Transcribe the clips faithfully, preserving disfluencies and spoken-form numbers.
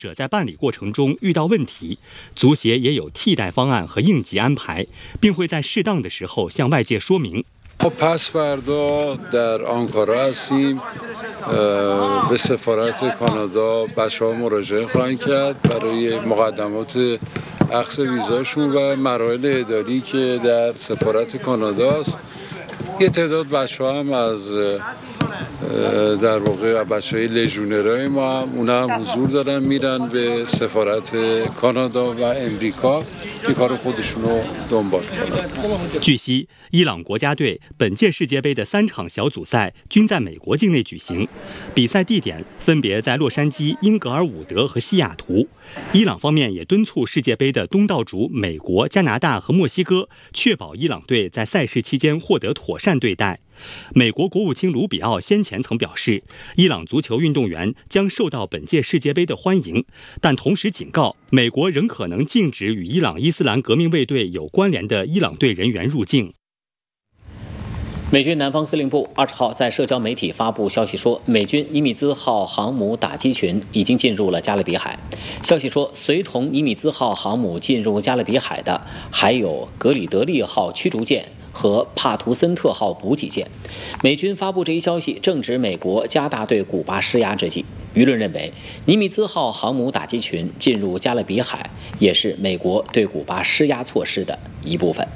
者在办理过程中遇到问题，足协也有替代方案和应急安排，并会在适当的时候向外界说明。 پس فردا در آنکارا هستیم به سفارت کانادا بچه‌ها مراجعه خواهند کرد برای مقدمات اخذ ویزاشون و مراحل اداری که در سفارت کاناداست. یه تعداد بچه‌ها هم از در واقع بچه‌های لژیونرهای ما هم اونا هم حضور دارن میرن به سفارت کانادا و امریکا که کار خودشون رو دنبال کنن。 据悉，伊朗国家队本届世界杯的三场小组赛均在美国境内举行，比赛地点分别在洛杉矶、英格尔伍德和西雅图。伊朗方面也敦促世界杯的东道主美国、加拿大和墨西哥确保伊朗队在赛事期间获得妥善对待。美国国务卿卢比奥先前曾表示，伊朗足球运动员将受到本届世界杯的欢迎，但同时警告，美国仍可能禁止与伊朗伊斯兰革命卫队有关联的伊朗队人员入境。 美军南方司令部二十号在社交媒体发布消息说，美军尼米兹号航母打击群已经进入了加勒比海。消息说，随同尼米兹号航母进入加勒比海的还有格里德利号驱逐舰和帕图森特号补给舰。美军发布这一消息，正值美国加大对古巴施压之际。舆论认为，尼米兹号航母打击群进入加勒比海，也是美国对古巴施压措施的一部分。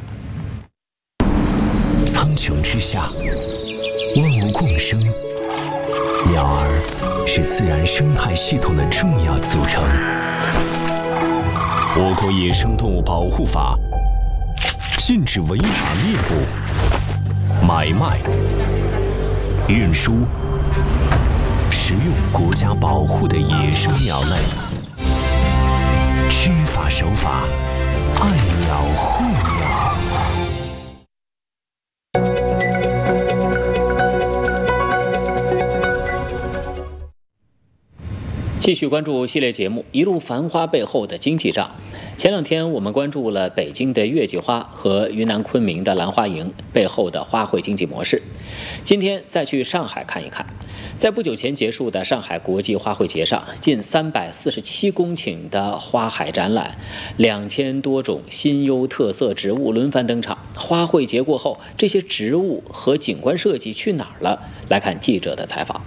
苍穹之下，万物共生，鸟儿是自然生态系统的重要组成。我国野生动物保护法禁止违法猎捕、买卖、运输、食用国家保护的野生鸟类，知法守法，爱鸟护鸟。 继续关注系列节目《一路繁花背后的经济账》。前两天我们关注了北京的月季花和云南昆明的兰花楹背后的花卉经济模式。今天再去上海看一看，在不久前结束的上海国际花卉节上，近三百四十七公顷的花海展览，两千多种新优特色植物轮番登场。花卉节过后，这些植物和景观设计去哪儿了？来看记者的采访。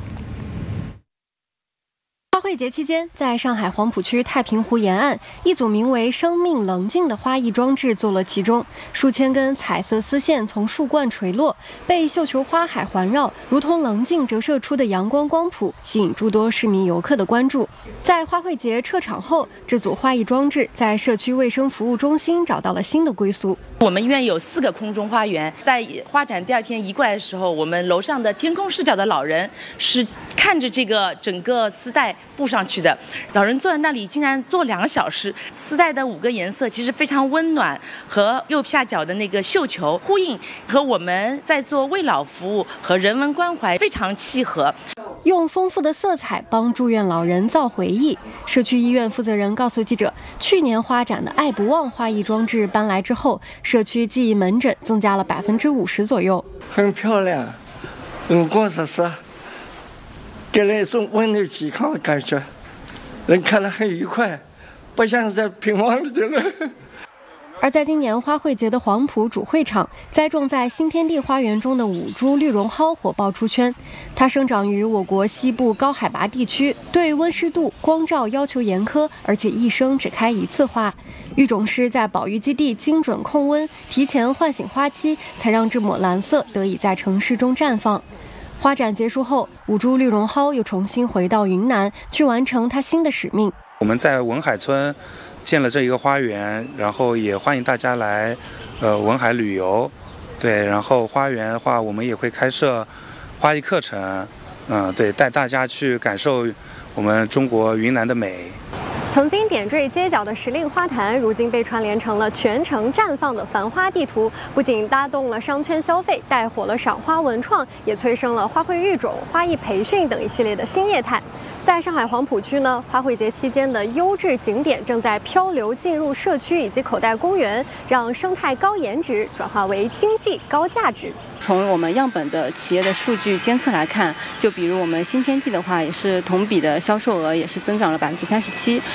花卉节期间，在上海黄浦区太平湖沿岸，一组名为“生命棱镜”的花艺装置坐落其中，数千根彩色丝线从树冠垂落，被绣球花海环绕，如同棱镜折射出的阳光光谱，吸引诸多市民游客的关注。在花卉节撤场后，这组花艺装置在社区卫生服务中心找到了新的归宿。 我们医院有四个空中花园，在花展第二天移过来的时候，我们楼上的天空视角的老人是看着这个整个丝带布上去的，老人坐在那里竟然坐两个小时。丝带的五个颜色其实非常温暖，和右下角的那个绣球呼应，和我们在做为老服务和人文关怀非常契合。 用丰富的色彩帮住院老人造回忆。社区医院负责人告诉记者，去年花展的爱不忘花艺装置搬来之后，社区记忆门诊增加了百分之五十左右。 很漂亮，五光十色，给人一种温暖健康的感觉，人看了很愉快，不像在平房里的人。 而在今年花卉节的黄埔主会场，栽种在新天地花园中的五株绿绒蒿火爆出圈。它生长于我国西部高海拔地区，对温湿度、光照要求严苛，而且一生只开一次花。育种师在保育基地精准控温，提前唤醒花期，才让这抹蓝色得以在城市中绽放。花展结束后，五株绿绒蒿又重新回到云南，去完成它新的使命。 我们在文海村建了这一个花园，然后也欢迎大家来呃文海旅游。对，然后花园的话，我们也会开设花艺课程，嗯、呃，对，带大家去感受我们中国云南的美。 曾经点缀街角的时令花坛，如今被串联成了全城绽放的繁花地图，不仅拉动了商圈消费，带火了赏花文创，也催生了花卉育种、花艺培训等一系列的新业态。在上海黄浦区呢，花卉节期间的优质景点正在漂流进入社区以及口袋公园，让生态高颜值转化为经济高价值。 从我们样本的企业的数据监测来看，就比如我们新天地的话，也是同比的销售额也是增长了百分之三十七。